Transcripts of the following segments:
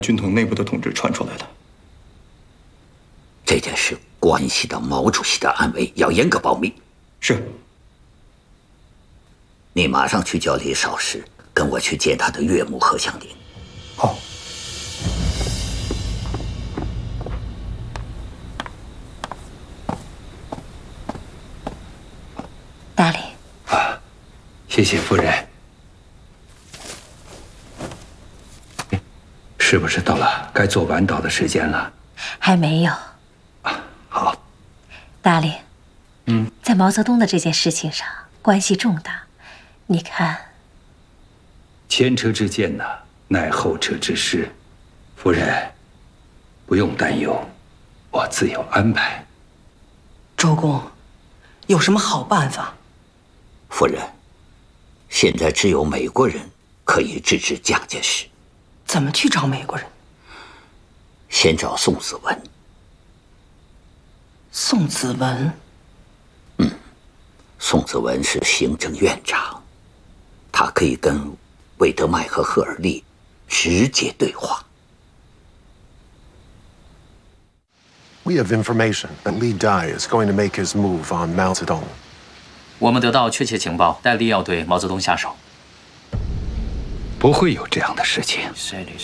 军统内部的通知传出来的。 这件事关系到毛主席的安危，要严格保密。 是。 你马上去叫李少石，跟我去见他的岳母何香林。 好。 大理。 啊，谢谢夫人。是不是到了该做晚祷的时间了？ 还没有。 啊，好。 大理，在毛泽东的这件事情上关系重大，你看。 前车之鉴呐，乃后车之师。夫人，不用担忧，我自有安排。 周公，有什么好办法？ 夫人，现在只有美国人可以制止蒋介石。 怎么去找美国人？ 先找宋子文。 宋子文？ 宋子文是行政院长，他可以跟魏德迈和赫尔利直接对话。 We have information that Li Dai is going to make his move on Mao Zedong. 我们得到确切情报，戴笠要对毛泽东下手。 不会有这样的事情。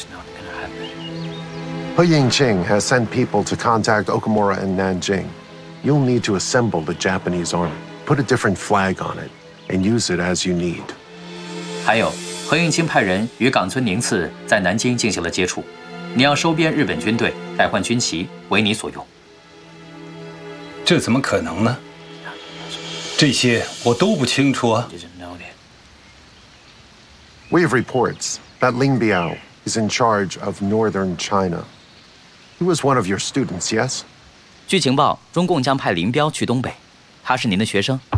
He Yingqing has sent people to contact Okamura in Nanjing. You'll need to assemble the Japanese army, put a different flag on it, and use it as you need. 还有，何应钦派人与冈村宁次在南京进行了接触，你要收编日本军队，代换军旗，为你所用。 这怎么可能呢？这些我都不清楚啊。 We have reports that Ling Biao is in charge of northern China. He was one of your students, yes? 据情报，中共将派林彪去东北，他是您的学生。